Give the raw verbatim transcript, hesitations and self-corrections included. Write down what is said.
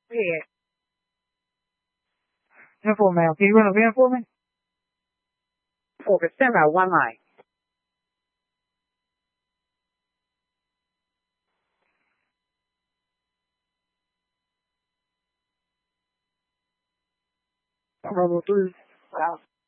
Yeah. Info mail. Can you run a van for me? Focus. Send out one line. Level three. Wow.